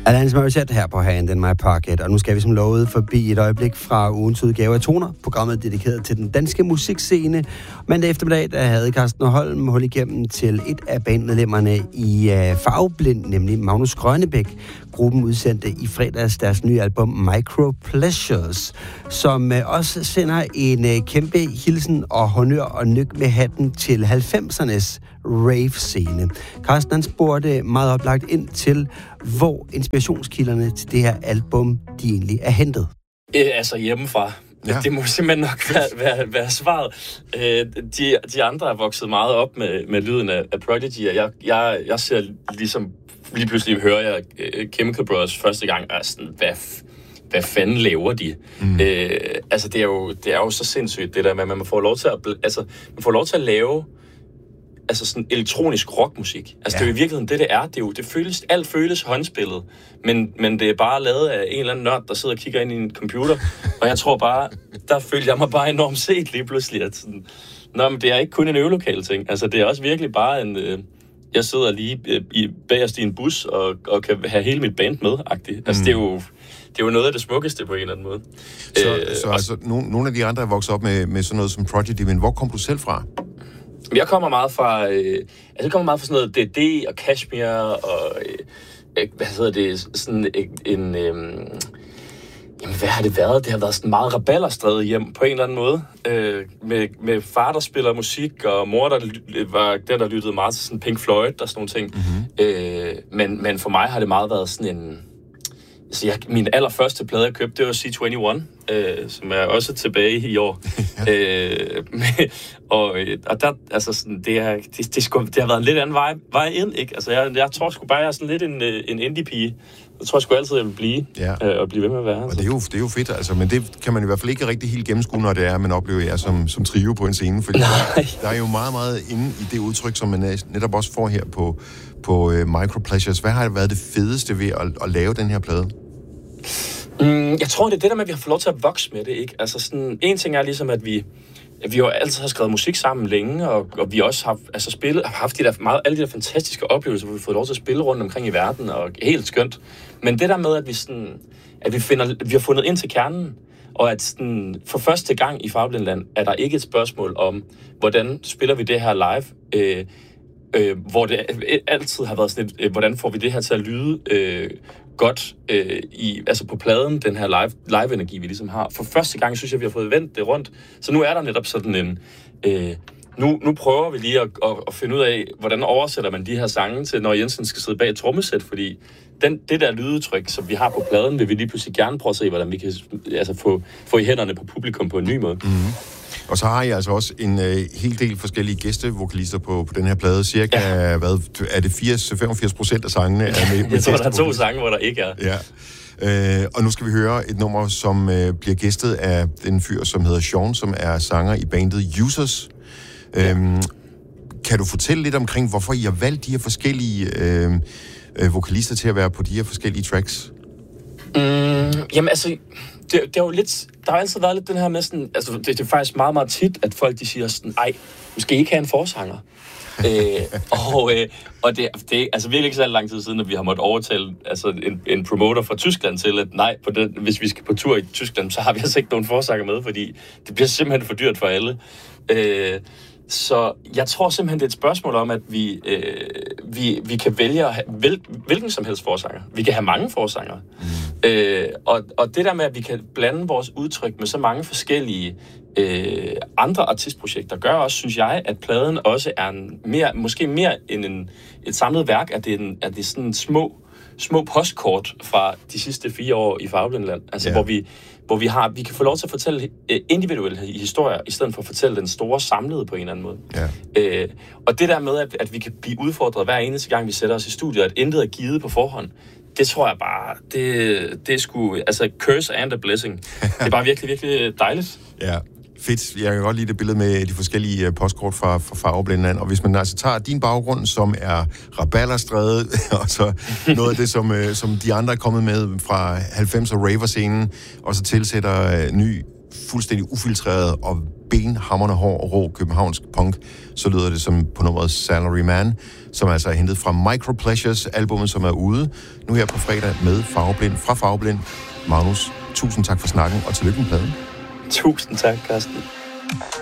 Alanis Morissette her på Hand in My Pocket, og nu skal vi som lovet forbi et øjeblik fra ugens udgave af Toner, programmet dedikeret til den danske musikscene. Mandag eftermiddag, der havde Carsten Holm hul igennem til et af bandmedlemmerne i Farveblind, nemlig Magnus Grønnebæk. Gruppen udsendte i fredags deres nye album Micro Pleasures, som også sender en kæmpe hilsen og honør og nyk med hatten til 90'ernes rave-scene. Carsten han spurgte meget oplagt ind til, hvor inspirationskilderne til det her album, de egentlig er hentet. Altså hjemmefra. Ja. Det må simpelthen nok være svaret. De andre er vokset meget op med lyden af Prodigy, og jeg ser ligesom, lige pludselig hører jeg Chemical Brothers første gang, og sådan, hvad fanden laver de? Altså det er jo så sindssygt, det der med, at man får lov til at lave altså sådan elektronisk rockmusik. Altså det er jo i virkeligheden det er. Alt føles håndspillet, men det er bare lavet af en eller anden nørd, der sidder og kigger ind i en computer. Og jeg tror bare, der følte jeg mig bare enormt set lige pludselig. At sådan, men det er ikke kun en øvelokale ting. Altså det er også virkelig bare en... jeg sidder lige bagerst i en bus og kan have hele mit band med-agtigt. Altså det er jo noget af det smukkeste på en eller anden måde. Så altså, nogle af de andre er vokset op med sådan noget som Prodigy, men hvor kom du selv fra? Jeg kommer meget fra sådan noget DD og Kashmir og sådan en jamen hvad har det været? Det har været sådan meget rabalderstredet hjem på en eller anden måde. Med far, der spiller musik, og mor, der var den, der lyttede meget til sådan Pink Floyd og sådan nogle ting. Mm-hmm. Men for mig har det meget været sådan en... Altså min allerførste plade, jeg købte, det var C21, som er også tilbage i år. Og der, altså sådan, det har været en lidt anden vej ind, ikke? Altså jeg tror sgu bare, jeg er sådan lidt en indie-pige. Jeg tror sgu altid, jeg vil blive, og blive ved med at være. Og det er jo fedt, altså, men det kan man i hvert fald ikke rigtig helt gennemskue, når det er, man oplever jer som trio på en scene, fordi der er jo meget, meget inde i det udtryk, som man netop også får her på Micro Pleasures. Hvad har været det fedeste ved at lave den her plade? Jeg tror, det er det der med, at vi har fået lov til at vokse med det, ikke? Altså sådan, en ting er ligesom, at vi jo altid har skrevet musik sammen længe, og vi også har haft alle de der fantastiske oplevelser, hvor vi har fået lov til at spille rundt omkring i verden, og helt skønt. Men det der med, at vi har fundet ind til kernen, og at sådan, for første gang i Farveblindland er der ikke et spørgsmål om, hvordan spiller vi det her live, hvor det altid har været sådan et, hvordan får vi det her til at lyde godt altså på pladen, den her live-energi, vi ligesom har. For første gang synes jeg, vi har fået vendt det rundt. Så nu er der netop sådan en... Nu prøver vi lige at finde ud af, hvordan oversætter man de her sange til, når Jensen skal sidde bag et trommesæt, fordi det der lydetryk, som vi har på pladen, vil vi lige pludselig gerne prøve at se, hvordan vi kan få i hænderne på publikum på en ny måde. Mm-hmm. Og så har I altså også en hel del forskellige gæstevokalister på den her plade. Cirka, er det 80-85% af sangene? Jeg tror, der er 2 sange, hvor der ikke er. Ja. Og nu skal vi høre et nummer, som bliver gæstet af den fyr, som hedder Sean, som er sanger i bandet Users. Kan du fortælle lidt omkring, hvorfor I har valgt de her forskellige vokalister til at være på de her forskellige tracks? Jamen altså... Det er jo lidt, der har altid været lidt den her med sådan, altså det er faktisk meget, meget tit, at folk de siger sådan, ej, du skal ikke have en forsanger. Og det er altså virkelig ikke så lang tid siden, at vi har måttet overtale altså en promoter fra Tyskland til, at nej, hvis vi skal på tur i Tyskland, så har vi altså ikke nogen forsanger med, fordi det bliver simpelthen for dyrt for alle. Så jeg tror simpelthen, det er et spørgsmål om, at vi kan vælge at have hvilken som helst forsanger. Vi kan have mange forsanger. Og det der med, at vi kan blande vores udtryk med så mange forskellige andre artistprojekter, gør også, synes jeg, at pladen også er måske mere end et samlet værk, at det er sådan små postkort fra de sidste 4 år i Farveblindland. Altså, hvor vi kan få lov til at fortælle individuelle historier, i stedet for at fortælle den store samlede på en eller anden måde. Ja. Og det der med, at vi kan blive udfordret hver eneste gang, vi sætter os i studiet, at intet er givet på forhånd, det tror jeg bare, det er sgu, altså curse and a blessing. Det er bare virkelig, virkelig dejligt. Ja. Fedt. Jeg kan godt lide det billede med de forskellige postkort fra Farveblindland. Og hvis man altså tager din baggrund, som er rabalderstrædet, og så noget af det, som de andre er kommet med fra 90'er raver-scenen, og så tilsætter ny, fuldstændig ufiltreret og benhamrende hård og rå københavnsk punk, så lyder det som på nummeret Salaryman, som altså er hentet fra Micropleasures, albumet, som er ude nu her på fredag med Farveblind fra Farveblind. Magnus, tusind tak for snakken, og tillykke med pladen. Tusind tak, Carsten.